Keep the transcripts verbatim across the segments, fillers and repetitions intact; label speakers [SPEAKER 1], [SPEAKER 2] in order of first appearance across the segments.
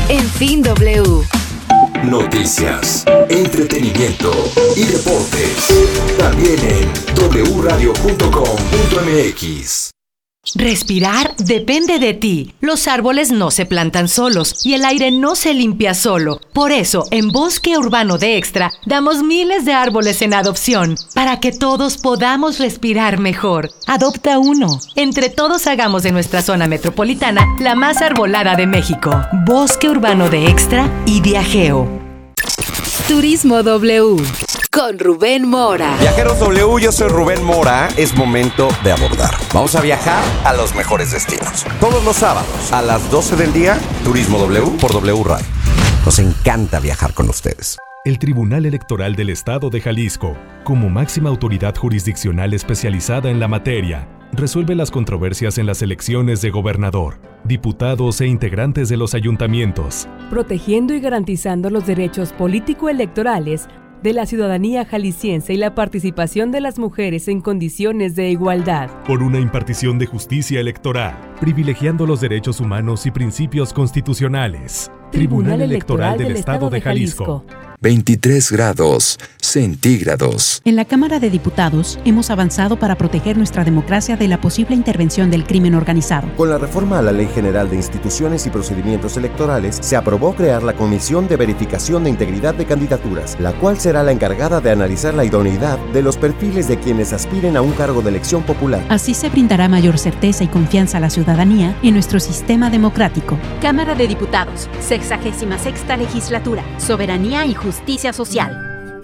[SPEAKER 1] En Fin W.
[SPEAKER 2] Noticias, entretenimiento y deportes. También en doble u radio punto com punto eme equis.
[SPEAKER 3] Respirar depende de ti. Los árboles no se plantan solos y el aire no se limpia solo. Por eso, en Bosque Urbano de Extra, damos miles de árboles en adopción para que todos podamos respirar mejor. Adopta uno. Entre todos hagamos de nuestra zona metropolitana la más arbolada de México. Bosque Urbano de Extra y Viajeo.
[SPEAKER 1] Turismo W. Con Rubén Mora.
[SPEAKER 4] Viajeros W, yo soy Rubén Mora. Es momento de abordar. Vamos a viajar a los mejores destinos. Todos los sábados a las doce del día, Turismo W por W Radio. Nos encanta viajar con ustedes.
[SPEAKER 5] El Tribunal Electoral del Estado de Jalisco, como máxima autoridad jurisdiccional especializada en la materia, resuelve las controversias en las elecciones de gobernador, diputados e integrantes de los ayuntamientos,
[SPEAKER 6] protegiendo y garantizando los derechos político-electorales de la ciudadanía jalisciense y la participación de las mujeres en condiciones de igualdad.
[SPEAKER 5] Por una impartición de justicia electoral, privilegiando los derechos humanos y principios constitucionales.
[SPEAKER 6] Tribunal Electoral del Estado de Jalisco.
[SPEAKER 2] veintitrés grados centígrados.
[SPEAKER 7] En la Cámara de Diputados hemos avanzado para proteger nuestra democracia de la posible intervención del crimen organizado.
[SPEAKER 8] Con la reforma a la Ley General de Instituciones y Procedimientos Electorales, se aprobó crear la Comisión de Verificación de Integridad de Candidaturas, la cual será la encargada de analizar la idoneidad de los perfiles de quienes aspiren a un cargo de elección popular.
[SPEAKER 7] Así se brindará mayor certeza y confianza a la ciudadanía en nuestro sistema democrático.
[SPEAKER 9] Cámara de Diputados, sexagésima sexta legislatura, soberanía y justicia social.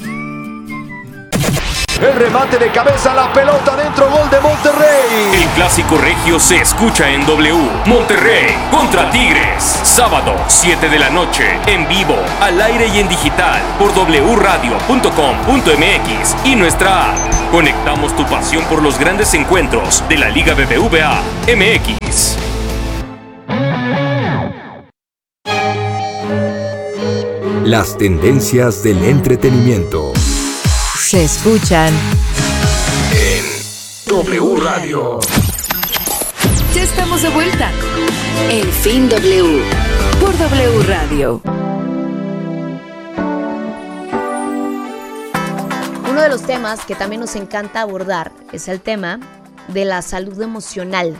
[SPEAKER 10] El remate de cabeza, la pelota dentro, gol de Monterrey.
[SPEAKER 11] El clásico regio se escucha en W. Monterrey contra Tigres. Sábado, siete de la noche, en vivo, al aire y en digital, por doble u radio punto com punto eme equis y nuestra app. Conectamos tu pasión por los grandes encuentros de la Liga B B V A M X.
[SPEAKER 2] Las tendencias del entretenimiento
[SPEAKER 1] se escuchan
[SPEAKER 2] en W Radio.
[SPEAKER 1] Ya estamos de vuelta. En Fin W. Por W Radio.
[SPEAKER 12] Uno de los temas que también nos encanta abordar es el tema de la salud emocional.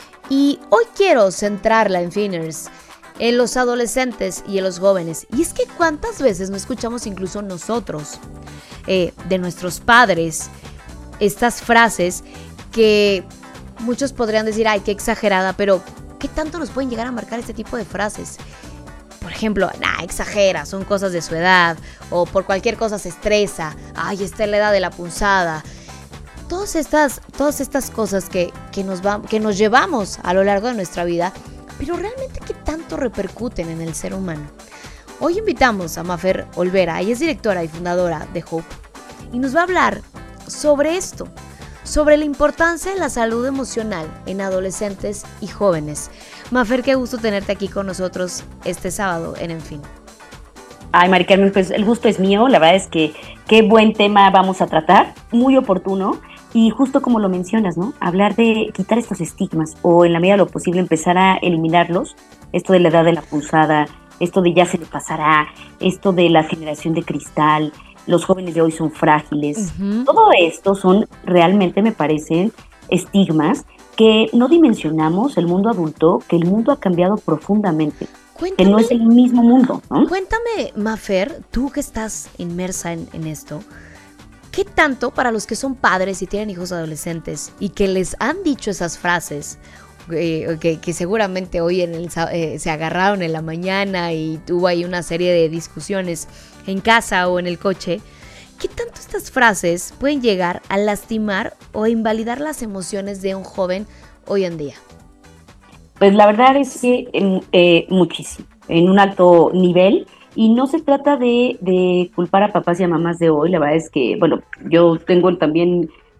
[SPEAKER 12] Y hoy quiero centrarla en Finners, en los adolescentes y en los jóvenes. Y es que cuántas veces no escuchamos incluso nosotros, eh, de nuestros padres, estas frases que muchos podrían decir, ay, qué exagerada, pero ¿qué tanto nos pueden llegar a marcar este tipo de frases? Por ejemplo, nah, exagera, son cosas de su edad, o por cualquier cosa se estresa, ay, esta es la edad de la punzada. Todas estas, todas estas cosas que, que, nos va, que nos llevamos a lo largo de nuestra vida, pero realmente ¿qué tanto repercuten en el ser humano? Hoy invitamos a Mafer Olvera, ella es directora y fundadora de Hope, y nos va a hablar sobre esto, sobre la importancia de la salud emocional en adolescentes y jóvenes. Mafer, qué gusto tenerte aquí con nosotros este sábado en En Fin.
[SPEAKER 13] Ay, Mari Carmen, pues el gusto es mío, la verdad es que qué buen tema vamos a tratar, muy oportuno. Y justo como lo mencionas, ¿no? Hablar de quitar estos estigmas o en la medida de lo posible empezar a eliminarlos. Esto de la edad de la punzada, esto de ya se le pasará, esto de la generación de cristal, los jóvenes de hoy son frágiles. Uh-huh. Todo esto son realmente, me parecen, estigmas que no dimensionamos el mundo adulto, que el mundo ha cambiado profundamente. Cuéntame, que no es el mismo mundo, ¿no?
[SPEAKER 12] Cuéntame, Mafer, tú que estás inmersa en, en esto, ¿qué tanto para los que son padres y tienen hijos adolescentes y que les han dicho esas frases, eh, que, que seguramente hoy en el, eh, se agarraron en la mañana y tuvo ahí una serie de discusiones en casa o en el coche, qué tanto estas frases pueden llegar a lastimar o a invalidar las emociones de un joven hoy en día?
[SPEAKER 13] Pues la verdad es que eh, muchísimo, en un alto nivel. Y no se trata de, de culpar a papás y a mamás de hoy, la verdad es que, bueno, yo tengo también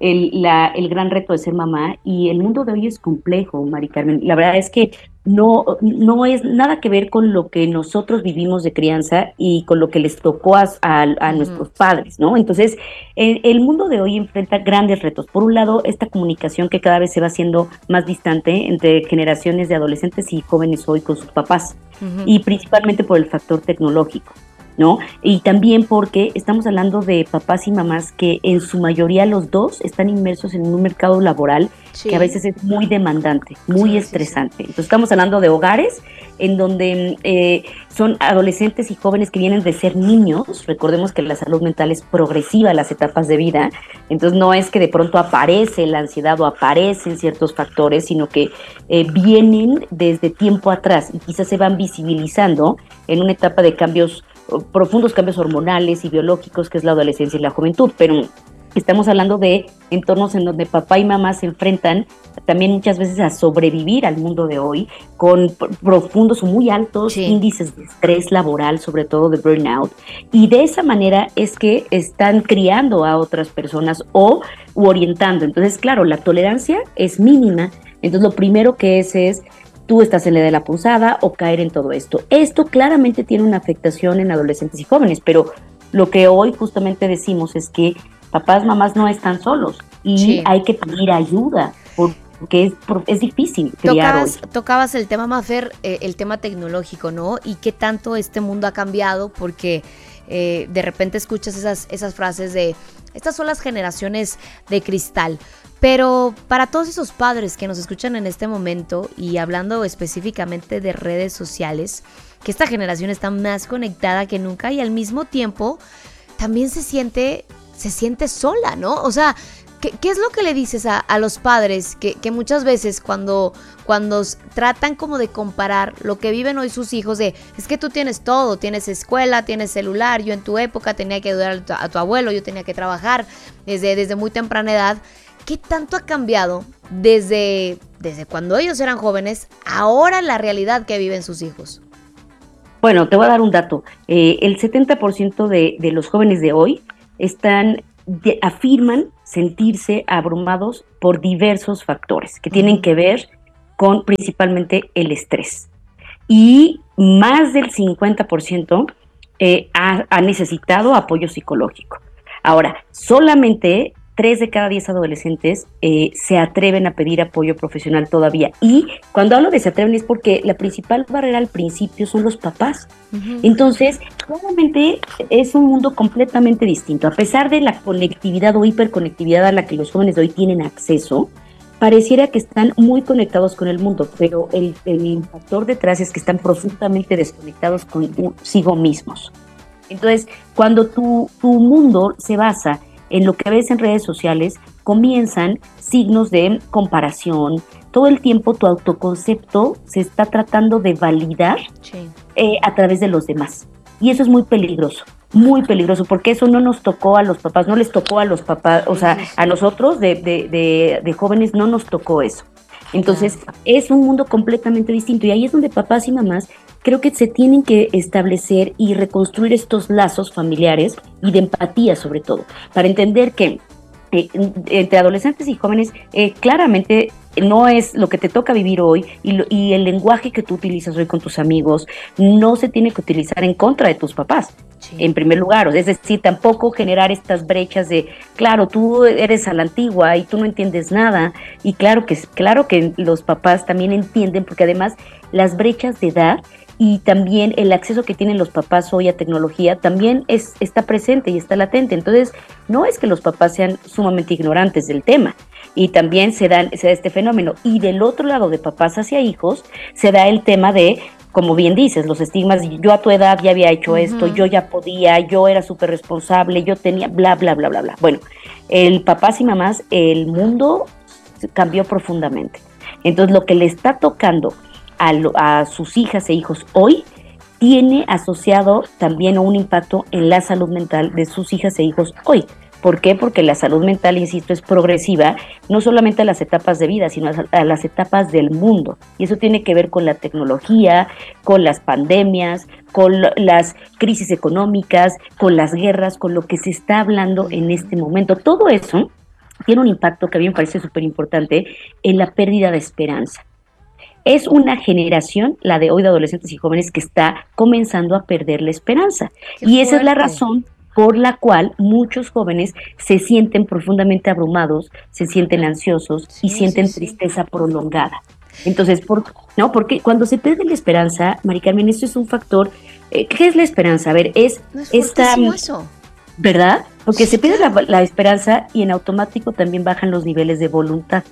[SPEAKER 13] el, la, el gran reto de ser mamá, y el mundo de hoy es complejo, Mari Carmen. La verdad es que no, no es nada que ver con lo que nosotros vivimos de crianza y con lo que les tocó a, a, a uh-huh. nuestros padres, ¿no? Entonces, el, el mundo de hoy enfrenta grandes retos. Por un lado, esta comunicación que cada vez se va haciendo más distante entre generaciones de adolescentes y jóvenes hoy con sus papás, uh-huh. y principalmente por el factor tecnológico, ¿no? Y también porque estamos hablando de papás y mamás que en su mayoría los dos están inmersos en un mercado laboral sí. que a veces es muy demandante, muy sí, estresante. Sí, sí. Entonces estamos hablando de hogares en donde eh, son adolescentes y jóvenes que vienen de ser niños. Recordemos que la salud mental es progresiva en las etapas de vida, entonces no es que de pronto aparece la ansiedad o aparecen ciertos factores, sino que eh, vienen desde tiempo atrás y quizás se van visibilizando en una etapa de cambios profundos cambios hormonales y biológicos que es la adolescencia y la juventud, pero estamos hablando de entornos en donde papá y mamá se enfrentan también muchas veces a sobrevivir al mundo de hoy con profundos o muy altos sí. índices de estrés laboral, sobre todo de burnout, y de esa manera es que están criando a otras personas o u orientando. Entonces, claro, la tolerancia es mínima, entonces lo primero que es es tú estás en la de la punzada o caer en todo esto. Esto claramente tiene una afectación en adolescentes y jóvenes, pero lo que hoy justamente decimos es que papás, mamás no están solos y sí. hay que pedir ayuda porque es, es difícil criar
[SPEAKER 12] tocabas,
[SPEAKER 13] hoy.
[SPEAKER 12] Tocabas el tema, Mafer, eh, el tema tecnológico, ¿no? Y qué tanto este mundo ha cambiado porque eh, de repente escuchas esas, esas frases de estas son las generaciones de cristal. Pero para todos esos padres que nos escuchan en este momento y hablando específicamente de redes sociales, que esta generación está más conectada que nunca y al mismo tiempo también se siente, se siente sola, ¿no? O sea, ¿qué, qué es lo que le dices a, a los padres que, que muchas veces cuando, cuando tratan como de comparar lo que viven hoy sus hijos de, es que tú tienes todo, tienes escuela, tienes celular, yo en tu época tenía que ayudar a tu, a tu abuelo, yo tenía que trabajar desde, desde muy temprana edad? ¿Qué tanto ha cambiado desde, desde cuando ellos eran jóvenes, ahora la realidad que viven sus hijos?
[SPEAKER 13] Bueno, te voy a dar un dato. Eh, el setenta por ciento de, de los jóvenes de hoy están de, afirman sentirse abrumados por diversos factores que tienen que ver con principalmente el estrés. Y más del cincuenta por ciento eh, ha, ha necesitado apoyo psicológico. Ahora, solamente tres de cada diez adolescentes eh, se atreven a pedir apoyo profesional todavía. Y cuando hablo de se atreven es porque la principal barrera al principio son los papás. Uh-huh. Entonces, claramente es un mundo completamente distinto. A pesar de la conectividad o hiperconectividad a la que los jóvenes de hoy tienen acceso, pareciera que están muy conectados con el mundo, pero el, el factor detrás es que están profundamente desconectados consigo mismos. Entonces, cuando tu, tu mundo se basa en lo que ves en redes sociales, comienzan signos de comparación. Todo el tiempo tu autoconcepto se está tratando de validar sí. eh, a través de los demás. Y eso es muy peligroso, muy peligroso, porque eso no nos tocó a los papás, no les tocó a los papás, o sea, a nosotros de, de, de, de jóvenes no nos tocó eso. Entonces, claro. es un mundo completamente distinto. Y ahí es donde papás y mamás creo que se tienen que establecer y reconstruir estos lazos familiares y de empatía sobre todo, para entender que eh, entre adolescentes y jóvenes eh, claramente no es lo que te toca vivir hoy y, lo, y el lenguaje que tú utilizas hoy con tus amigos no se tiene que utilizar en contra de tus papás. Sí. En primer lugar, es decir, tampoco generar estas brechas de, claro, tú eres a la antigua y tú no entiendes nada, y claro que, claro que los papás también entienden, porque además las brechas de edad y también el acceso que tienen los papás hoy a tecnología también es, está presente y está latente. Entonces, no es que los papás sean sumamente ignorantes del tema, y también se, dan, se da este fenómeno. Y del otro lado, de papás hacia hijos, se da el tema de, como bien dices, los estigmas, yo a tu edad ya había hecho uh-huh. esto, yo ya podía, yo era súper responsable, yo tenía bla, bla, bla, bla, bla. Bueno, el papás y mamás, el mundo cambió profundamente. Entonces, lo que le está tocando a, lo, a sus hijas e hijos hoy tiene asociado también un impacto en la salud mental de sus hijas e hijos hoy. ¿Por qué? Porque la salud mental, insisto, es progresiva, no solamente a las etapas de vida, sino a las etapas del mundo. Y eso tiene que ver con la tecnología, con las pandemias, con las crisis económicas, con las guerras, con lo que se está hablando en este momento. Todo eso tiene un impacto que a mí me parece súper importante en la pérdida de esperanza. Es una generación, la de hoy de adolescentes y jóvenes, que está comenzando a perder la esperanza. Qué y esa fuerte. Es la razón por la cual muchos jóvenes se sienten profundamente abrumados, se sienten ansiosos sí, y sienten sí, tristeza sí. prolongada. Entonces, ¿por, no? Porque cuando se pierde la esperanza, Mari Carmen, esto es un factor. Eh, ¿Qué es la esperanza? A ver, es,
[SPEAKER 12] no es
[SPEAKER 13] esta...
[SPEAKER 12] eso.
[SPEAKER 13] ¿Verdad? Porque
[SPEAKER 12] sí,
[SPEAKER 13] se pierde
[SPEAKER 12] claro.
[SPEAKER 13] la, la esperanza y en automático también bajan los niveles de voluntad.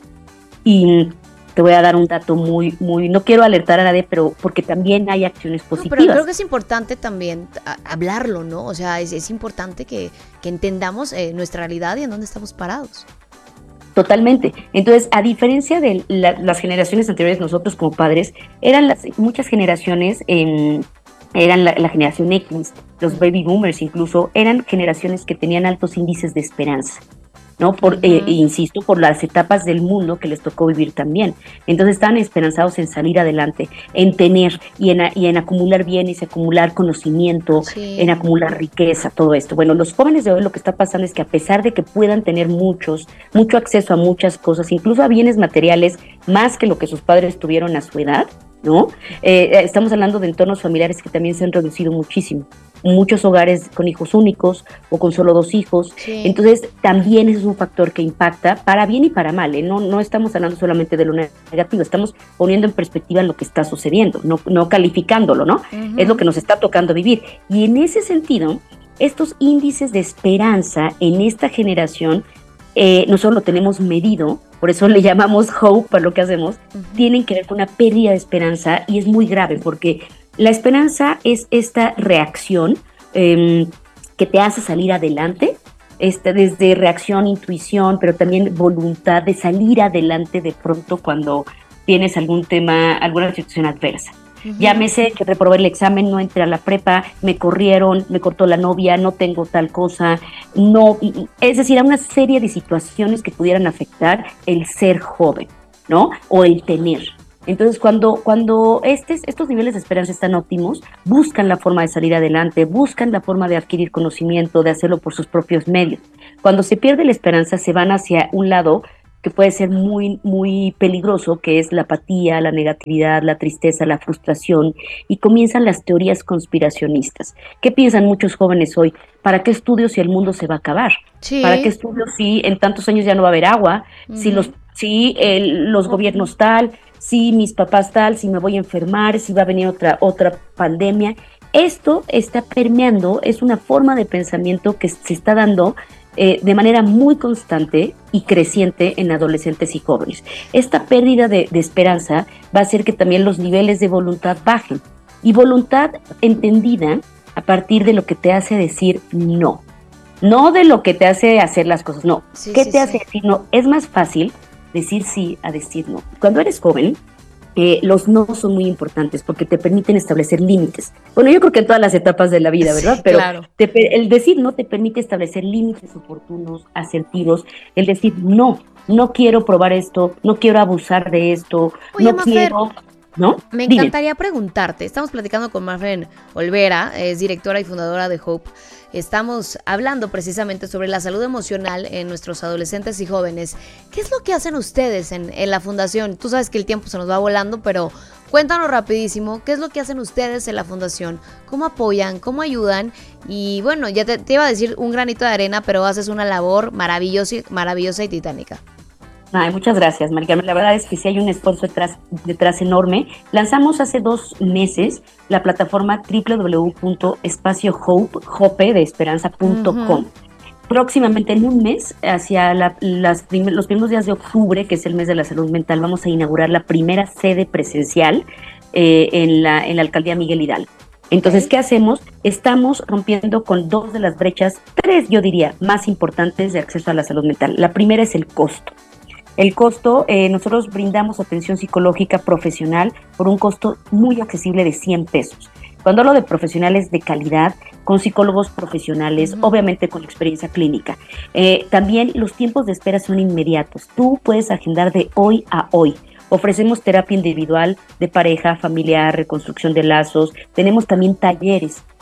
[SPEAKER 13] Y te voy a dar un dato muy, muy, no quiero alertar a nadie, pero porque también hay acciones positivas.
[SPEAKER 12] No, pero creo que es importante también a, hablarlo, ¿no? O sea, es, es importante que, que entendamos eh, nuestra realidad y en dónde estamos parados.
[SPEAKER 13] Totalmente. Entonces, a diferencia de la, las generaciones anteriores, nosotros como padres, eran las muchas generaciones, eh, eran la, la generación X, los baby boomers incluso, eran generaciones que tenían altos índices de esperanza. ¿no? Por, uh-huh. eh, insisto, por las etapas del mundo que les tocó vivir también. Entonces estaban esperanzados en salir adelante, en tener y en, y en acumular bienes, acumular conocimiento, sí. en acumular riqueza, todo esto. Bueno, los jóvenes de hoy lo que está pasando es que a pesar de que puedan tener muchos, mucho acceso a muchas cosas, incluso a bienes materiales, más que lo que sus padres tuvieron a su edad, ¿no? Eh, estamos hablando de entornos familiares que también se han reducido muchísimo. Muchos hogares con hijos únicos o con solo dos hijos. Sí. Entonces, también es un factor que impacta para bien y para mal, ¿eh? No, no estamos hablando solamente de lo negativo, estamos poniendo en perspectiva lo que está sucediendo, no, no calificándolo, ¿no? Uh-huh. Es lo que nos está tocando vivir. Y en ese sentido, estos índices de esperanza en esta generación, eh, nosotros lo tenemos medido, por eso le llamamos hope a lo que hacemos, uh-huh. tienen que ver con una pérdida de esperanza y es muy grave porque la esperanza es esta reacción eh, que te hace salir adelante, este, desde reacción, intuición, pero también voluntad de salir adelante de pronto cuando tienes algún tema, alguna situación adversa. Uh-huh. Llámese que reprobé el examen, no entré a la prepa, me corrieron, me cortó la novia, no tengo tal cosa, no, es decir, hay una serie de situaciones que pudieran afectar el ser joven, ¿no? O el tener. Entonces, cuando, cuando estes, estos niveles de esperanza están óptimos, buscan la forma de salir adelante, buscan la forma de adquirir conocimiento, de hacerlo por sus propios medios. Cuando se pierde la esperanza, se van hacia un lado que puede ser muy, muy peligroso, que es la apatía, la negatividad, la tristeza, la frustración, y comienzan las teorías conspiracionistas. ¿Qué piensan muchos jóvenes hoy? ¿Para qué estudio si el mundo se va a acabar? Sí. ¿Para qué estudio si en tantos años ya no va a haber agua? Uh-huh. Si los, si el, los uh-huh. gobiernos tal, si mis papás tal, si me voy a enfermar, si va a venir otra, otra pandemia. Esto está permeando, es una forma de pensamiento que se está dando eh, de manera muy constante y creciente en adolescentes y jóvenes. Esta pérdida de, de esperanza va a hacer que también los niveles de voluntad bajen. Y voluntad entendida a partir de lo que te hace decir no. No de lo que te hace hacer las cosas, no. Sí, ¿Qué sí, te sí. hace decir no? Es más fácil decir sí a decir no. Cuando eres joven, eh, los no son muy importantes porque te permiten establecer límites. Bueno, yo creo que en todas las etapas de la vida, ¿verdad? Sí, pero claro. te, el decir no te permite establecer límites oportunos, asertivos. El decir no, no quiero probar esto, no quiero abusar de esto, Oye, no Mafer, quiero... ¿no?
[SPEAKER 12] Me
[SPEAKER 13] Dime.
[SPEAKER 12] encantaría preguntarte, estamos platicando con Mafer Olvera, es directora y fundadora de Hope. Estamos hablando precisamente sobre la salud emocional en nuestros adolescentes y jóvenes. ¿Qué es lo que hacen ustedes en, en la fundación? Tú sabes que el tiempo se nos va volando, pero cuéntanos rapidísimo, ¿qué es lo que hacen ustedes en la fundación? ¿Cómo apoyan? ¿Cómo ayudan? Y bueno, ya te, te iba a decir un granito de arena, pero haces una labor maravillosa, maravillosa y titánica.
[SPEAKER 13] Ay, muchas gracias, María Carmen. La verdad es que sí hay un esfuerzo detrás, detrás enorme. Lanzamos hace dos meses la plataforma doble u doble u doble u punto espacio hope, hope de esperanza punto com. Uh-huh. Próximamente en un mes, hacia la, las prim- los primeros días de octubre, que es el mes de la salud mental, vamos a inaugurar la primera sede presencial eh, en, la, en la alcaldía Miguel Hidalgo. Entonces, ¿qué hacemos? Estamos rompiendo con dos de las brechas, tres yo diría, más importantes de acceso a la salud mental. La primera es el costo. El costo, eh, nosotros brindamos atención psicológica profesional por un costo muy accesible de cien pesos. Cuando hablo de profesionales de calidad, con psicólogos profesionales, uh-huh. obviamente con experiencia clínica. Eh, también los tiempos de espera son inmediatos. Tú puedes agendar de hoy a hoy. Ofrecemos terapia individual, de pareja, familiar, reconstrucción de lazos. Tenemos también talleres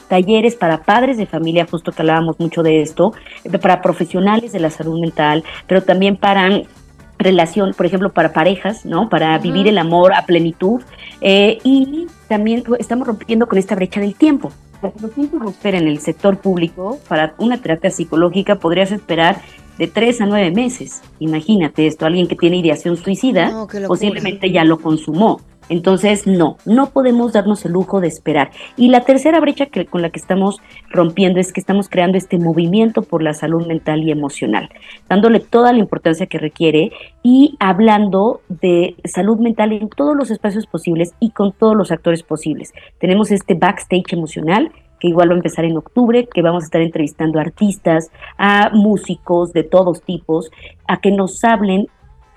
[SPEAKER 13] talleres para padres de familia, justo que hablábamos mucho de esto, para profesionales de la salud mental, pero también para relación, por ejemplo, para parejas, ¿no? Para uh-huh. vivir el amor a plenitud, eh, y también estamos rompiendo con esta brecha del tiempo. Los tiempos de espera en el sector público para una terapia psicológica podrías esperar de tres a nueve meses. Imagínate esto, alguien que tiene ideación suicida no, posiblemente ya lo consumó. Entonces, no, no podemos darnos el lujo de esperar. Y la tercera brecha que, con la que estamos rompiendo es que estamos creando este movimiento por la salud mental y emocional, dándole toda la importancia que requiere y hablando de salud mental en todos los espacios posibles y con todos los actores posibles. Tenemos este backstage emocional que igual va a empezar en octubre, que vamos a estar entrevistando a artistas, a músicos de todos tipos, a que nos hablen,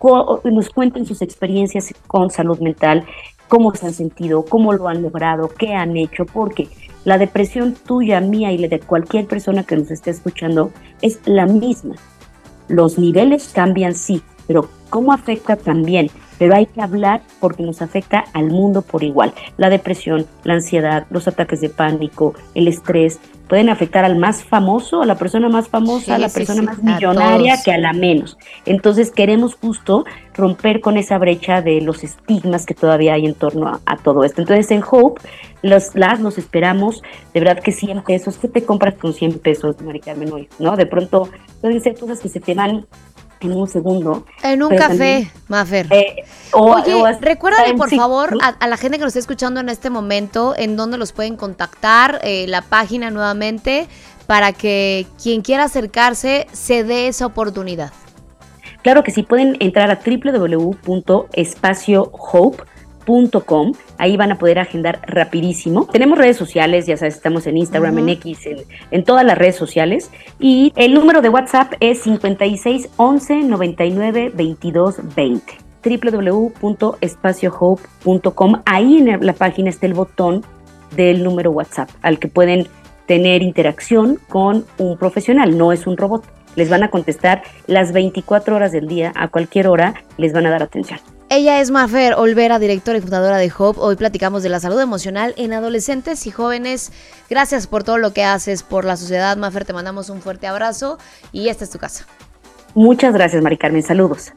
[SPEAKER 13] nos cuenten sus experiencias con salud mental, cómo se han sentido, cómo lo han logrado, qué han hecho, porque la depresión tuya, mía y la de cualquier persona que nos esté escuchando es la misma. Los niveles cambian, sí, pero cómo afecta también. Pero hay que hablar porque nos afecta al mundo por igual. La depresión, la ansiedad, los ataques de pánico, el estrés, pueden afectar al más famoso, a la persona más famosa, sí, a la sí, persona sí, más millonaria que a la menos. Entonces queremos justo romper con esa brecha de los estigmas que todavía hay en torno a, a todo esto. Entonces en Hope, los, las los esperamos, de verdad que cien pesos, ¿qué te compras con cien pesos, Mari Carmen, hoy? ¿No? De pronto pueden ser cosas que se te van en un segundo.
[SPEAKER 12] En un café, también, Mafer. Eh, o, Oye, o recuérdale por sí, favor a, a la gente que nos está escuchando en este momento en dónde los pueden contactar, eh, la página nuevamente, para que quien quiera acercarse se dé esa oportunidad.
[SPEAKER 13] Claro que sí, pueden entrar a doble u doble u doble u punto espacio hope punto com, ahí van a poder agendar rapidísimo. Tenemos redes sociales, ya sabes, estamos en Instagram, uh-huh. en X, en, en todas las redes sociales, y el número de WhatsApp es cincuenta y seis once noventa y nueve veintidós veinte. doble u doble u doble u punto espacio hope punto com, ahí en la página está el botón del número WhatsApp, al que pueden tener interacción con un profesional, no es un robot. Les van a contestar las veinticuatro horas del día, a cualquier hora les van a dar atención.
[SPEAKER 12] Ella es Mafer Olvera, directora y fundadora de Hope. Hoy platicamos de la salud emocional en adolescentes y jóvenes. Gracias por todo lo que haces por la sociedad, Mafer. Te mandamos un fuerte abrazo y esta es tu casa.
[SPEAKER 13] Muchas gracias, Mari Carmen. Saludos.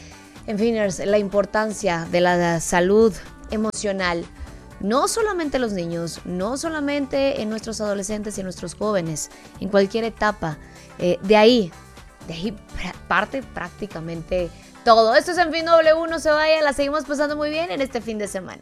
[SPEAKER 12] En fin, la importancia de la salud emocional, no solamente en los niños, no solamente en nuestros adolescentes y en nuestros jóvenes, en cualquier etapa. Eh, de ahí, de ahí parte prácticamente todo. Esto es En Fin W, no se vaya, la seguimos pasando muy bien en este fin de semana.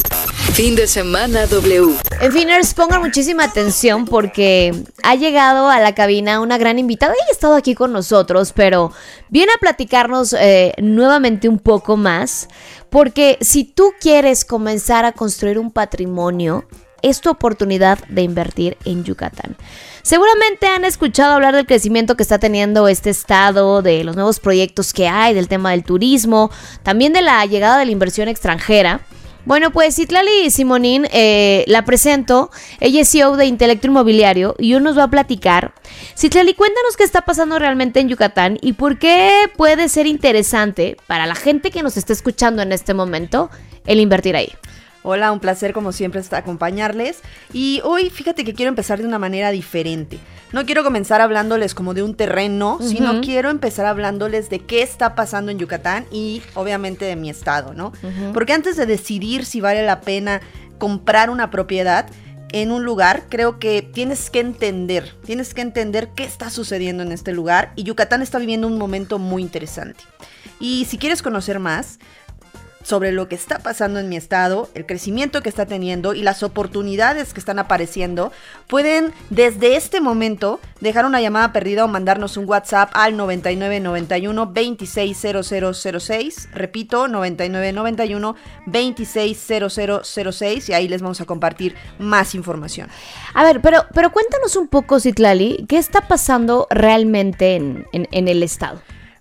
[SPEAKER 1] Fin de semana W.
[SPEAKER 12] En Finers, pongan muchísima atención porque ha llegado a la cabina una gran invitada. Ella ha estado aquí con nosotros, pero viene a platicarnos eh, nuevamente un poco más, porque si tú quieres comenzar a construir un patrimonio, es tu oportunidad de invertir en Yucatán. Seguramente han escuchado hablar del crecimiento que está teniendo este estado, de los nuevos proyectos que hay, del tema del turismo, también de la llegada de la inversión extranjera. Bueno, pues Citlali Simonín, eh, la presento. Ella es C E O de Intelecto Inmobiliario y hoy nos va a platicar. Citlali, cuéntanos qué está pasando realmente en Yucatán y por qué puede ser interesante para la gente que nos está escuchando en este momento el invertir ahí.
[SPEAKER 14] Hola, un placer como siempre acompañarles, y hoy fíjate que quiero empezar de una manera diferente. No quiero comenzar hablándoles como de un terreno, uh-huh. sino quiero empezar hablándoles de qué está pasando en Yucatán y obviamente de mi estado, ¿no? Uh-huh. Porque antes de decidir si vale la pena comprar una propiedad en un lugar, creo que tienes que entender, tienes que entender qué está sucediendo en este lugar, y Yucatán está viviendo un momento muy interesante. Y si quieres conocer más sobre lo que está pasando en mi estado, el crecimiento que está teniendo y las oportunidades que están apareciendo, pueden desde este momento dejar una llamada perdida o mandarnos un WhatsApp al noventa y nueve noventa y uno veintiséis cero cero cero seis, repito, noventa y nueve noventa y uno veintiséis cero cero cero seis, y ahí les vamos a compartir más información.
[SPEAKER 12] A ver, pero, pero cuéntanos un poco, Citlali, ¿qué está pasando realmente en, en, en el estado?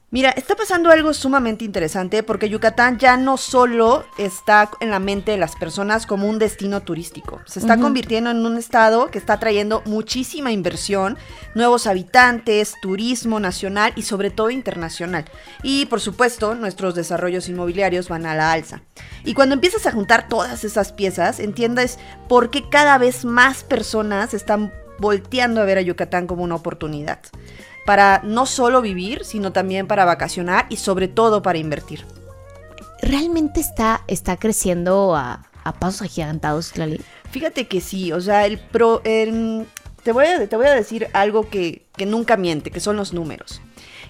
[SPEAKER 14] Mira, está pasando algo sumamente interesante porque Yucatán ya no solo está en la mente de las personas como un destino turístico, se está uh-huh. convirtiendo en un estado que está trayendo muchísima inversión, nuevos habitantes, turismo nacional y sobre todo internacional. Y por supuesto, nuestros desarrollos inmobiliarios van a la alza. Y cuando empiezas a juntar todas esas piezas, entiendes por qué cada vez más personas están volteando a ver a Yucatán como una oportunidad. Para no solo vivir, sino también para vacacionar y sobre todo para invertir.
[SPEAKER 12] ¿Realmente está, está creciendo a, a pasos agigantados, Tlali?
[SPEAKER 14] Fíjate que sí, o sea, el pro, el, te, voy a, te voy a decir algo que, que nunca miente, que son los números.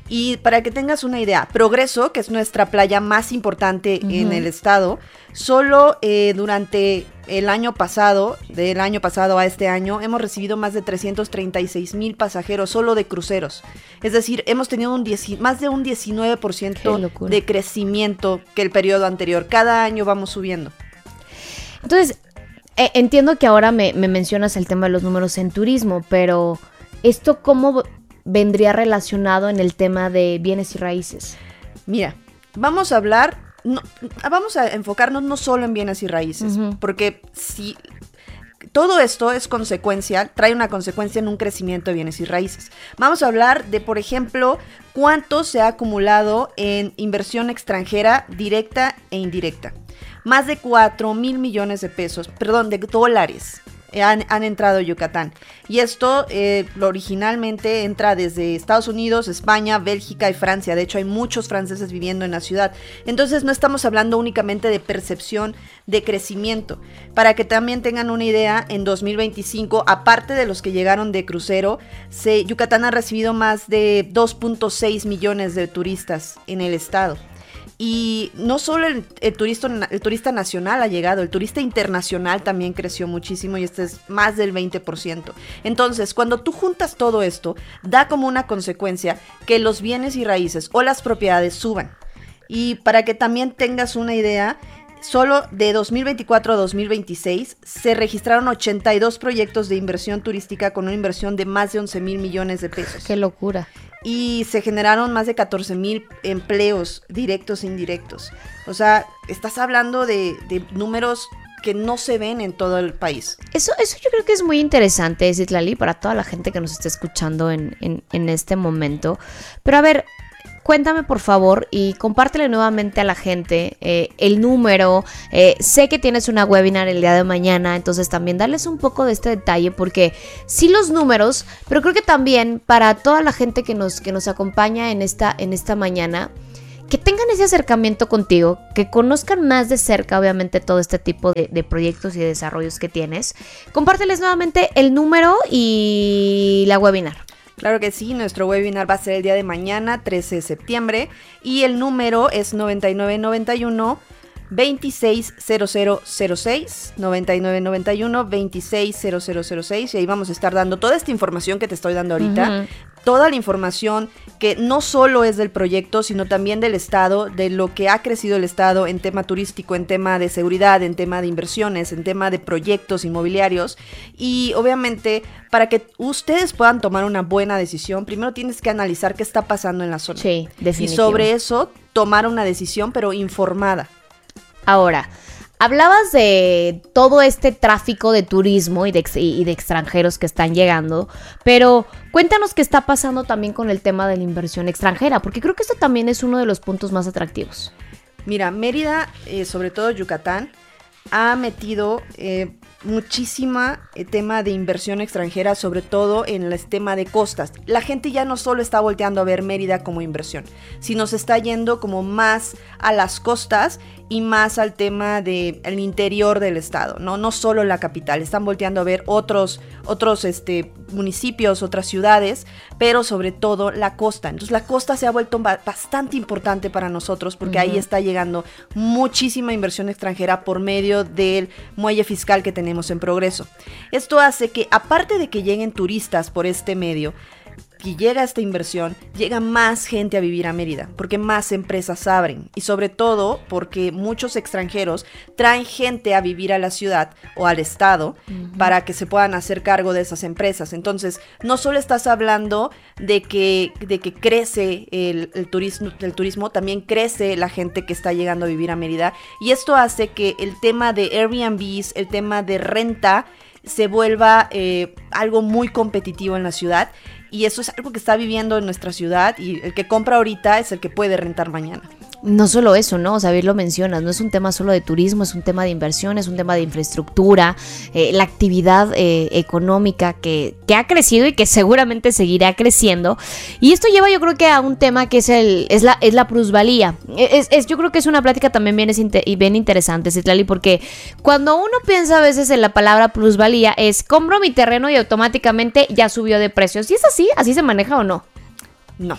[SPEAKER 14] Y para que tengas una idea, Progreso, que es nuestra playa más importante uh-huh. en el estado, solo eh, durante el año pasado, del año pasado a este año, hemos recibido más de trescientos treinta y seis mil pasajeros solo de cruceros. Es decir, hemos tenido un diez, más de un diecinueve por ciento de crecimiento que el periodo anterior. Cada año vamos subiendo.
[SPEAKER 12] Entonces, eh, entiendo que ahora me, me mencionas el tema de los números en turismo, pero ¿esto cómo vendría relacionado en el tema de bienes y raíces?
[SPEAKER 14] Mira, vamos a hablar, no, vamos a enfocarnos no solo en bienes y raíces, uh-huh. porque si todo esto es consecuencia, trae una consecuencia en un crecimiento de bienes y raíces. Vamos a hablar de, por ejemplo, cuánto se ha acumulado en inversión extranjera directa e indirecta. Más de cuatro mil millones de pesos, perdón, de dólares. Han, han entrado a Yucatán. Y esto eh, originalmente entra desde Estados Unidos, España, Bélgica y Francia. De hecho, hay muchos franceses viviendo en la ciudad. Entonces, no estamos hablando únicamente de percepción de crecimiento. Para que también tengan una idea, en dos mil veinticinco, aparte de los que llegaron de crucero, se, Yucatán ha recibido más de dos punto seis millones de turistas en el estado. Y no solo el, el, turista, el turista nacional ha llegado, el turista internacional también creció muchísimo y este es más del veinte por ciento. Entonces, cuando tú juntas todo esto, da como una consecuencia que los bienes y raíces o las propiedades suban. Y para que también tengas una idea, solo de dos mil veinticuatro a dos mil veintiséis se registraron ochenta y dos proyectos de inversión turística con una inversión de más de once mil millones de pesos.
[SPEAKER 12] ¡Qué locura!
[SPEAKER 14] Y se generaron más de catorce mil empleos directos e indirectos. O sea, estás hablando de, de números que no se ven en todo el país.
[SPEAKER 12] Eso, eso yo creo que es muy interesante, Citlali, para toda la gente que nos está escuchando en, en, en este momento. Pero a ver, cuéntame por favor y compártele nuevamente a la gente eh, el número. Eh, sé que tienes una webinar el día de mañana, entonces también darles un poco de este detalle porque sí los números, pero creo que también para toda la gente que nos, que nos acompaña en esta, en esta mañana, que tengan ese acercamiento contigo, que conozcan más de cerca obviamente todo este tipo de, de proyectos y de desarrollos que tienes. Compárteles nuevamente el número y la webinar.
[SPEAKER 14] Claro que sí, nuestro webinar va a ser el día de mañana, trece de septiembre, y el número es noventa y nueve noventa y uno veintiséis cero cero cero seis, noventa y nueve noventa y uno veintiséis cero cero cero seis, y ahí vamos a estar dando toda esta información que te estoy dando ahorita, uh-huh. toda la información que no solo es del proyecto, sino también del estado, de lo que ha crecido el estado en tema turístico, en tema de seguridad, en tema de inversiones, en tema de proyectos inmobiliarios, y obviamente para que ustedes puedan tomar una buena decisión, primero tienes que analizar qué está pasando en la zona.
[SPEAKER 12] Sí, definitivo.
[SPEAKER 14] Y sobre eso tomar una decisión, pero informada.
[SPEAKER 12] Ahora, hablabas de todo este tráfico de turismo y de, ex- y de extranjeros que están llegando, pero cuéntanos qué está pasando también con el tema de la inversión extranjera, porque creo que esto también es uno de los puntos más atractivos.
[SPEAKER 14] Mira, Mérida, eh, sobre todo Yucatán, ha metido eh, muchísima eh, tema de inversión extranjera, sobre todo en el tema de costas. La gente ya no solo está volteando a ver Mérida como inversión, sino se está yendo como más a las costas y más al tema del de, interior del estado, ¿no? No solo la capital, están volteando a ver otros, otros este, municipios, otras ciudades, pero sobre todo la costa. Entonces la costa se ha vuelto ba- bastante importante para nosotros porque uh-huh. ahí está llegando muchísima inversión extranjera por medio del muelle fiscal que tenemos en Progreso. Esto hace que, aparte de que lleguen turistas por este medio, que llega esta inversión, llega más gente a vivir a Mérida, porque más empresas abren y sobre todo porque muchos extranjeros traen gente a vivir a la ciudad o al estado uh-huh. para que se puedan hacer cargo de esas empresas. Entonces, no solo estás hablando de que, de que crece el, el, turismo, el turismo, también crece la gente que está llegando a vivir a Mérida y esto hace que el tema de Airbnbs, el tema de renta, se vuelva eh, algo muy competitivo en la ciudad y eso es algo que está viviendo en nuestra ciudad y el que compra ahorita es el que puede rentar mañana.
[SPEAKER 12] No solo eso, ¿no? O sea, bien lo mencionas, no es un tema solo de turismo, es un tema de inversión, es un tema de infraestructura, eh, la actividad eh, económica que, que ha crecido y que seguramente seguirá creciendo. Y esto lleva yo creo que a un tema que es el es la, es la plusvalía. Es, es, yo creo que es una plática también bien, es inter, bien interesante, Citlali, porque cuando uno piensa a veces en la palabra plusvalía es compro mi terreno y automáticamente ya subió de precio. ¿Sí es así? ¿Así se maneja o no?
[SPEAKER 14] No.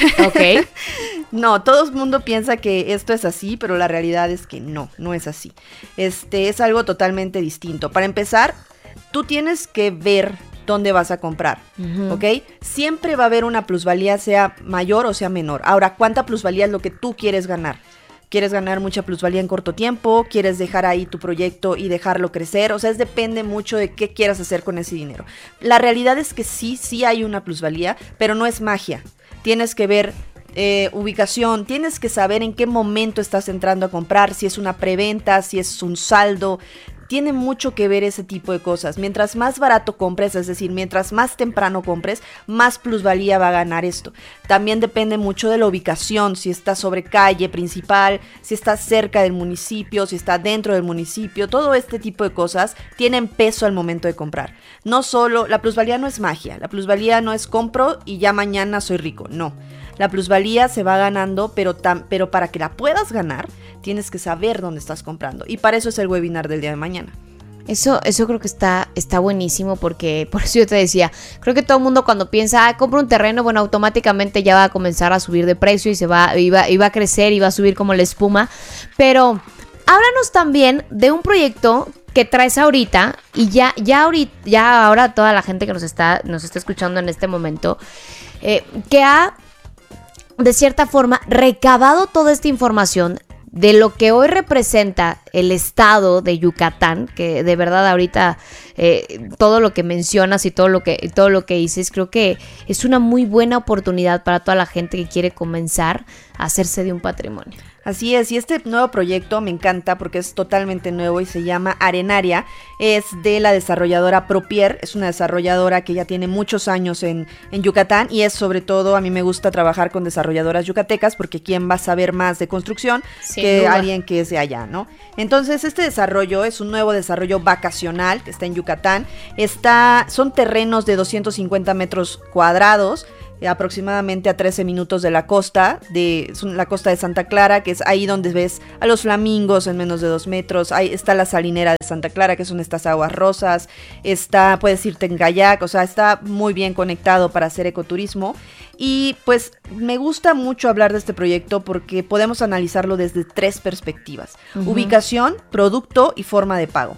[SPEAKER 12] Ok.
[SPEAKER 14] No, todo el mundo piensa que esto es así, pero la realidad es que no, no es así. Este es algo totalmente distinto. Para empezar, tú tienes que ver dónde vas a comprar, uh-huh. ¿ok? Siempre va a haber una plusvalía, sea mayor o sea menor. Ahora, ¿cuánta plusvalía es lo que tú quieres ganar? ¿Quieres ganar mucha plusvalía en corto tiempo? ¿Quieres dejar ahí tu proyecto y dejarlo crecer? O sea, es depende mucho de qué quieras hacer con ese dinero. La realidad es que sí, sí hay una plusvalía, pero no es magia. Tienes que ver eh, ubicación, tienes que saber en qué momento estás entrando a comprar, si es una preventa, si es un saldo. Tiene mucho que ver ese tipo de cosas. Mientras más barato compres, es decir, mientras más temprano compres, más plusvalía va a ganar esto. También depende mucho de la ubicación, si está sobre calle principal, si está cerca del municipio, si está dentro del municipio. Todo este tipo de cosas tienen peso al momento de comprar. No solo, la plusvalía no es magia, la plusvalía no es compro y ya mañana soy rico, no. La plusvalía se va ganando, pero, tam, pero para que la puedas ganar, tienes que saber dónde estás comprando. Y para eso es el webinar del día de mañana.
[SPEAKER 12] Eso, eso creo que está, está buenísimo porque, por eso yo te decía, creo que todo el mundo cuando piensa, ah, compro un terreno, bueno, automáticamente ya va a comenzar a subir de precio y se va, y va, y va a crecer y va a subir como la espuma. Pero háblanos también de un proyecto que traes ahorita y ya, ya ahorita, ya ahora toda la gente que nos está, nos está escuchando en este momento, eh, que ha de cierta forma recabado toda esta información de lo que hoy representa el estado de Yucatán, que de verdad ahorita eh, todo lo que mencionas y todo lo que, todo lo que dices, creo que es una muy buena oportunidad para toda la gente que quiere comenzar a hacerse de un patrimonio.
[SPEAKER 14] Así es, y este nuevo proyecto me encanta porque es totalmente nuevo y se llama Arenaria, es de la desarrolladora Propier, es una desarrolladora que ya tiene muchos años en, en Yucatán y es sobre todo, a mí me gusta trabajar con desarrolladoras yucatecas porque quién va a saber más de construcción Sin que duda. Alguien que es de allá, ¿no? Entonces este desarrollo es un nuevo desarrollo vacacional que está en Yucatán, está, son terrenos de doscientos cincuenta metros cuadrados, aproximadamente a trece minutos de la costa, de la costa de Santa Clara, que es ahí donde ves a los flamingos en menos de dos metros, ahí está la salinera de Santa Clara, que son estas aguas rosas, está, puedes irte en kayak, o sea, está muy bien conectado para hacer ecoturismo, y pues me gusta mucho hablar de este proyecto porque podemos analizarlo desde tres perspectivas, uh-huh. ubicación, producto y forma de pago.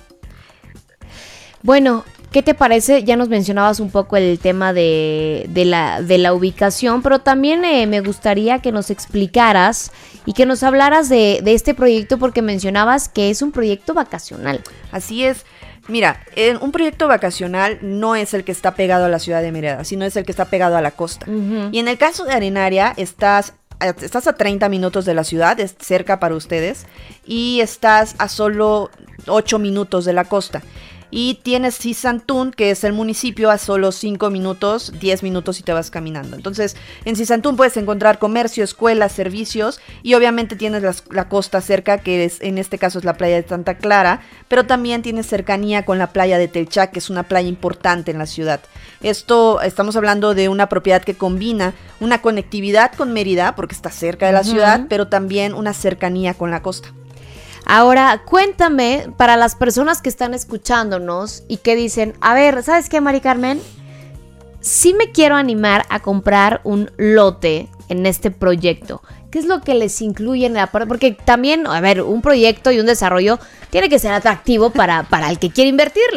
[SPEAKER 12] Bueno, ¿qué te parece? Ya nos mencionabas un poco el tema de, de, la, de la ubicación, pero también eh, me gustaría que nos explicaras y que nos hablaras de, de este proyecto porque mencionabas que es un proyecto vacacional.
[SPEAKER 14] Así es. Mira, un proyecto vacacional no es el que está pegado a la ciudad de Mérida, sino es el que está pegado a la costa. Uh-huh. Y en el caso de Arenaria, estás... Estás a treinta minutos de la ciudad, es cerca para ustedes, y estás a solo ocho minutos de la costa. Y tienes Sisantún, que es el municipio, a solo cinco minutos, diez minutos y te vas caminando. Entonces, en Sisantún puedes encontrar comercio, escuelas, servicios y obviamente tienes la, la costa cerca, que es, en este caso es la playa de Santa Clara, pero también tienes cercanía con la playa de Telchac, que es una playa importante en la ciudad. Esto, estamos hablando de una propiedad que combina una conectividad con Mérida, porque está cerca de la uh-huh. ciudad, pero también una cercanía con la costa.
[SPEAKER 12] Ahora, cuéntame, para las personas que están escuchándonos y que dicen, a ver, ¿sabes qué, Mari Carmen? Sí me quiero animar a comprar un lote en este proyecto. ¿Qué es lo que les incluye en la parte? Porque también, a ver, un proyecto y un desarrollo tiene que ser atractivo para, para el que quiere invertirle.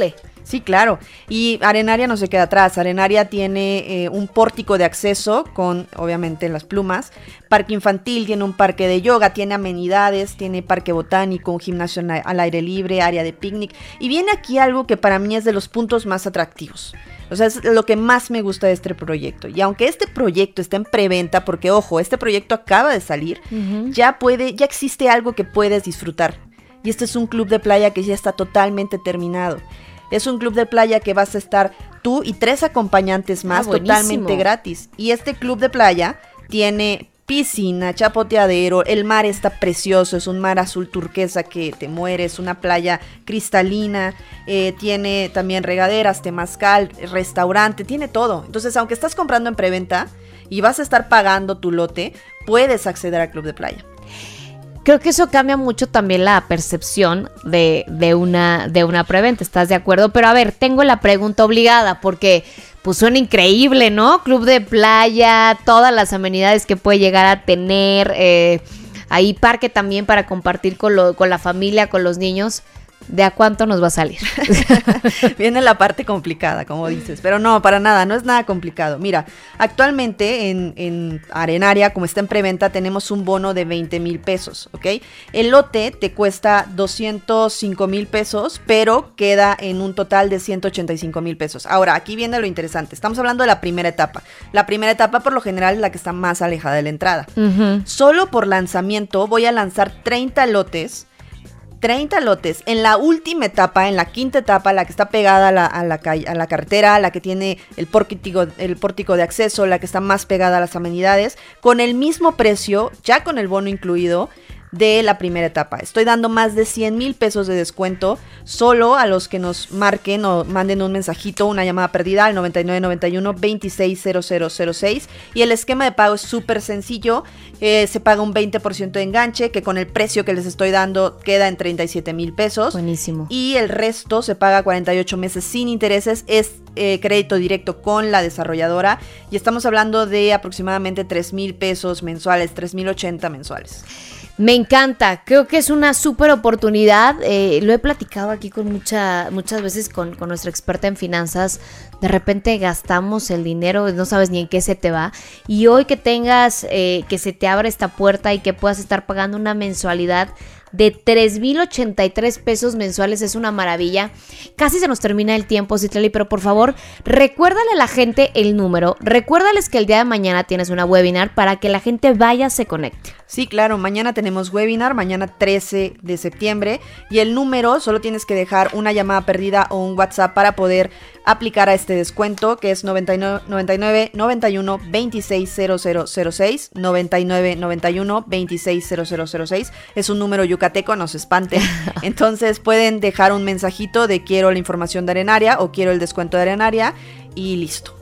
[SPEAKER 14] Sí, claro. Y Arenaria no se queda atrás. Arenaria tiene eh, un pórtico de acceso con, obviamente, las plumas. Parque infantil, tiene un parque de yoga, tiene amenidades, tiene parque botánico, un gimnasio al aire libre, área de picnic. Y viene aquí algo que para mí es de los puntos más atractivos. O sea, es lo que más me gusta de este proyecto. Y aunque este proyecto está en preventa, porque ojo, este proyecto acaba de salir, uh-huh. ya puede, ya existe algo que puedes disfrutar. Y este es un club de playa que ya está totalmente terminado. Es un club de playa que vas a estar tú y tres acompañantes más, ah, totalmente gratis. Y este club de playa tiene piscina, chapoteadero, el mar está precioso, es un mar azul turquesa que te mueres, una playa cristalina, eh, tiene también regaderas, temazcal, restaurante, tiene todo. Entonces, aunque estás comprando en preventa y vas a estar pagando tu lote, puedes acceder al club de playa.
[SPEAKER 12] Creo que eso cambia mucho también la percepción de, de, una, de una preventa, ¿estás de acuerdo? Pero a ver, tengo la pregunta obligada porque pues suena increíble, ¿no? Club de playa, todas las amenidades que puede llegar a tener, eh, ahí parque también para compartir con, lo, con la familia, con los niños. ¿De a cuánto nos va a salir?
[SPEAKER 14] Viene la parte complicada, como dices, pero no, para nada, no es nada complicado. Mira, actualmente en, en Arenaria, como está en preventa, tenemos un bono de veinte mil pesos, ¿ok? El lote te cuesta doscientos cinco mil pesos, pero queda en un total de ciento ochenta y cinco mil pesos. Ahora, aquí viene lo interesante, estamos hablando de la primera etapa. La primera etapa, por lo general, es la que está más alejada de la entrada. Uh-huh. Solo por lanzamiento voy a lanzar treinta lotes, treinta lotes en la última etapa, en la quinta etapa, la que está pegada a la, a la, a la carretera, la que tiene el pórtico, el pórtico de acceso, la que está más pegada a las amenidades, con el mismo precio, ya con el bono incluido, de la primera etapa. Estoy dando más de cien mil pesos de descuento solo a los que nos marquen o manden un mensajito, una llamada perdida al noventa y nueve noventa y uno veintiséis cero cero cero seis, y el esquema de pago es súper sencillo. Eh, se paga un veinte por ciento de enganche, que con el precio que les estoy dando queda en treinta y siete mil pesos.
[SPEAKER 12] Buenísimo.
[SPEAKER 14] Y el resto se paga cuarenta y ocho meses sin intereses, es eh, crédito directo con la desarrolladora, y estamos hablando de aproximadamente tres mil pesos mensuales, tres mil ochenta mensuales.
[SPEAKER 12] Me encanta, creo que es una súper oportunidad, eh, lo he platicado aquí con mucha, muchas veces con, con nuestra experta en finanzas. De repente gastamos el dinero, no sabes ni en qué se te va, y hoy que tengas, eh, que se te abra esta puerta y que puedas estar pagando una mensualidad de tres mil ochenta y tres pesos mensuales es una maravilla. Casi se nos termina el tiempo, Citlali, pero por favor, recuérdale a la gente el número, recuérdales que el día de mañana tienes una webinar para que la gente vaya, se conecte.
[SPEAKER 14] Sí, claro, mañana tenemos webinar, mañana trece de septiembre, y el número solo tienes que dejar una llamada perdida o un WhatsApp para poder aplicar a este descuento, que es noventa y nueve noventa y uno veintiséis cero cero cero seis, noventa y nueve noventa y uno veintiséis cero cero cero seis, es un número yucateco, no se espanten. Entonces pueden dejar un mensajito de quiero la información de Arenaria o quiero el descuento de Arenaria y listo.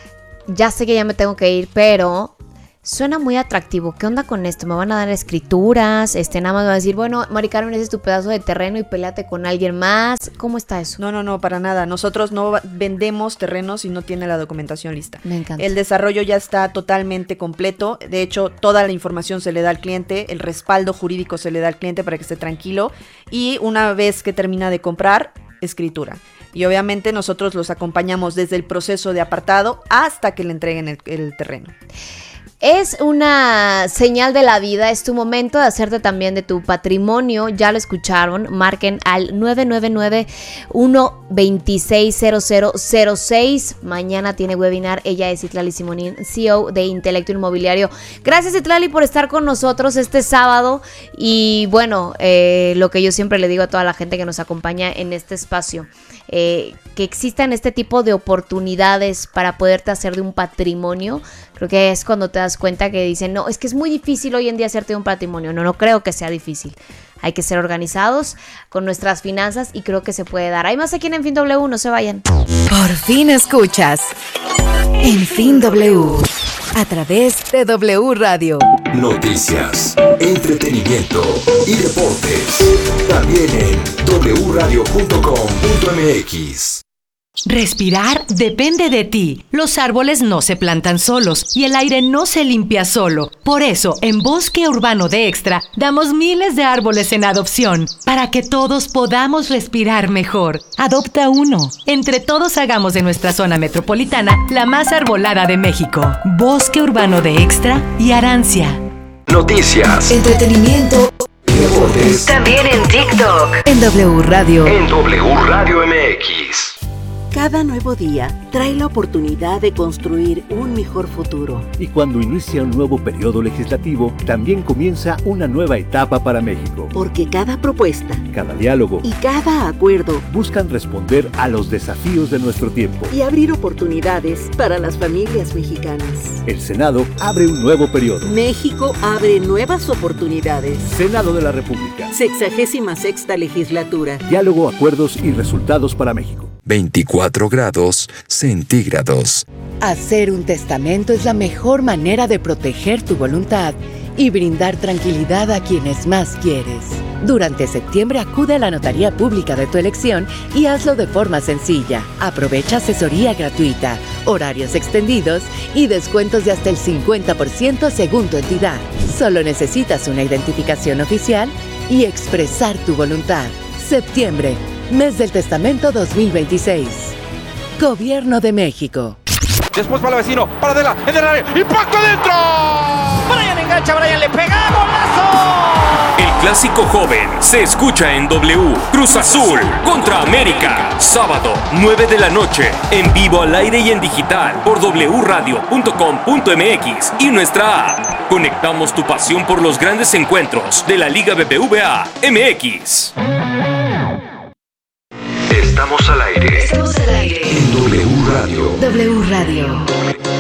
[SPEAKER 12] Ya sé que ya me tengo que ir, pero suena muy atractivo. ¿Qué onda con esto? ¿Me van a dar escrituras? Este, nada más van a decir, bueno, Mari Carmen, ese es tu pedazo de terreno y peleate con alguien más. ¿Cómo está eso?
[SPEAKER 14] No, no, no, para nada. Nosotros no vendemos terrenos si no tiene la documentación lista.
[SPEAKER 12] Me encanta.
[SPEAKER 14] El desarrollo ya está totalmente completo. De hecho, toda la información se le da al cliente, el respaldo jurídico se le da al cliente para que esté tranquilo. Y una vez que termina de comprar, escritura. Y obviamente nosotros los acompañamos desde el proceso de apartado hasta que le entreguen el, el terreno.
[SPEAKER 12] Es una señal de la vida, es tu momento de hacerte también de tu patrimonio, ya lo escucharon, marquen al nueve nueve nueve uno veintiséis cero cero cero seis, mañana tiene webinar, ella es Citlali Simonín, C E O de Intelecto Inmobiliario. Gracias, Citlali, por estar con nosotros este sábado, y bueno, eh, lo que yo siempre le digo a toda la gente que nos acompaña en este espacio, eh, que existan este tipo de oportunidades para poderte hacer de un patrimonio. Creo que es cuando te das cuenta que dicen, no, es que es muy difícil hoy en día hacerte un patrimonio. No, no creo que sea difícil. Hay que ser organizados con nuestras finanzas y creo que se puede dar. Hay más aquí en Fin W, no se vayan.
[SPEAKER 1] Por fin escuchas En Fin W a través de W Radio.
[SPEAKER 2] Noticias, entretenimiento y deportes. También en doble u radio punto com punto m x.
[SPEAKER 3] Respirar depende de ti. Los árboles no se plantan solos y el aire no se limpia solo. Por eso, en Bosque Urbano de Extra, damos miles de árboles en adopción para que todos podamos respirar mejor. Adopta uno. Entre todos hagamos de nuestra zona metropolitana la más arbolada de México. Bosque Urbano de Extra y Arancia.
[SPEAKER 2] Noticias,
[SPEAKER 1] entretenimiento,
[SPEAKER 2] deportes.
[SPEAKER 1] También en TikTok. En W Radio.
[SPEAKER 2] En W Radio M X.
[SPEAKER 15] Cada nuevo día trae la oportunidad de construir un mejor futuro.
[SPEAKER 16] Y cuando inicia un nuevo periodo legislativo, también comienza una nueva etapa para México.
[SPEAKER 15] Porque cada propuesta,
[SPEAKER 16] cada diálogo
[SPEAKER 15] y cada acuerdo
[SPEAKER 16] buscan responder a los desafíos de nuestro tiempo
[SPEAKER 15] y abrir oportunidades para las familias mexicanas.
[SPEAKER 16] El Senado abre un nuevo periodo.
[SPEAKER 15] México abre nuevas oportunidades.
[SPEAKER 16] Senado de la República.
[SPEAKER 15] Sexagésima sexta legislatura.
[SPEAKER 16] Diálogo, acuerdos y resultados para México.
[SPEAKER 2] veinticuatro grados centígrados.
[SPEAKER 17] Hacer un testamento es la mejor manera de proteger tu voluntad y brindar tranquilidad a quienes más quieres. Durante septiembre acude a la notaría pública de tu elección y hazlo de forma sencilla. Aprovecha asesoría gratuita, horarios extendidos y descuentos de hasta el cincuenta por ciento según tu entidad. Solo necesitas una identificación oficial y expresar tu voluntad. Septiembre, mes del testamento dos mil veintiséis. Gobierno de México.
[SPEAKER 18] Después para el vecino, para Adela, en el área, impacto adentro.
[SPEAKER 19] Brian engancha, Brian le pega, golazo.
[SPEAKER 11] El clásico joven se escucha en W. Cruz Azul contra América. Sábado, nueve de la noche. En vivo, al aire y en digital. Por w radio punto com punto m x y nuestra app. Conectamos tu pasión por los grandes encuentros de la Liga B B V A M X.
[SPEAKER 2] Estamos al aire.
[SPEAKER 1] Estamos al aire.
[SPEAKER 2] En W Radio.
[SPEAKER 1] W Radio.